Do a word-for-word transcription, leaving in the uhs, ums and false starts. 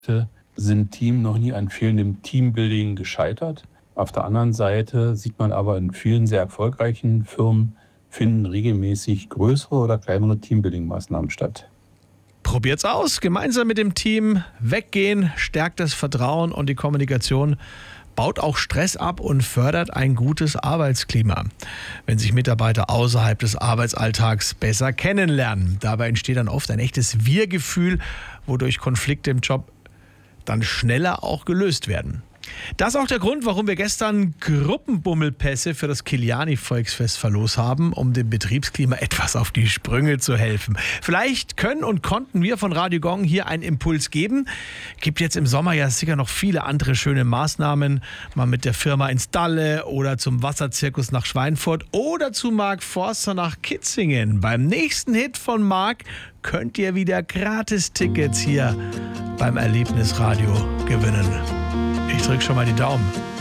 sind Team noch nie an fehlendem Teambuilding gescheitert. Auf der anderen Seite sieht man aber in vielen sehr erfolgreichen Firmen finden regelmäßig größere oder kleinere Teambuilding-Maßnahmen statt. Probiert's aus. Gemeinsam mit dem Team weggehen, stärkt das Vertrauen und die Kommunikation, baut auch Stress ab und fördert ein gutes Arbeitsklima. Wenn sich Mitarbeiter außerhalb des Arbeitsalltags besser kennenlernen. Dabei entsteht dann oft ein echtes Wir-Gefühl, wodurch Konflikte im Job dann schneller auch gelöst werden. Das ist auch der Grund, warum wir gestern Gruppenbummelpässe für das Kiliani-Volksfest verlost haben, um dem Betriebsklima etwas auf die Sprünge zu helfen. Vielleicht können und konnten wir von Radio Gong hier einen Impuls geben. Gibt jetzt im Sommer ja sicher noch viele andere schöne Maßnahmen, mal mit der Firma ins Dalle oder zum Wasserzirkus nach Schweinfurt oder zu Mark Forster nach Kitzingen. Beim nächsten Hit von Mark könnt ihr wieder Gratis-Tickets hier beim Erlebnisradio gewinnen. Ich drücke schon mal die Daumen.